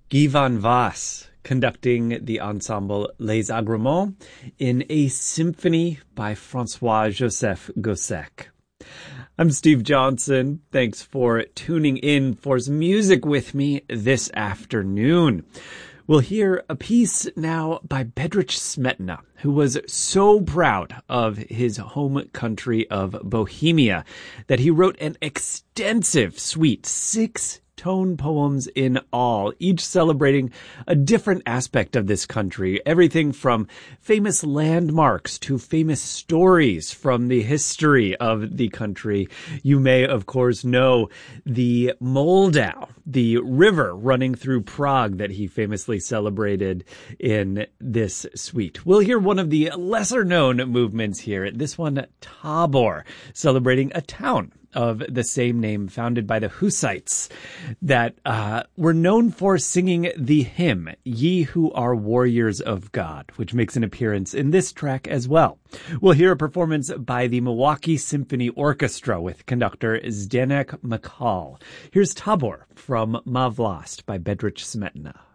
Guy van Vass conducting the ensemble Les Agréments in a symphony by Francois-Joseph Gossec. I'm Steve Johnson. Thanks for tuning in for some music with me this afternoon. We'll hear a piece now by Bedřich Smetana, who was so proud of his home country of Bohemia that he wrote an extensive suite, 6 tone poems in all, each celebrating a different aspect of this country. Everything from famous landmarks to famous stories from the history of the country. You may, of course, know the Moldau, the river running through Prague that he famously celebrated in this suite. We'll hear one of the lesser-known movements here. This one, Tabor, celebrating a town of the same name founded by the Hussites that were known for singing the hymn, Ye Who Are Warriors of God, which makes an appearance in this track as well. We'll hear a performance by the Milwaukee Symphony Orchestra with conductor Zdeněk Makal. Here's Tabor from Ma Vlast by Bedřich Smetana.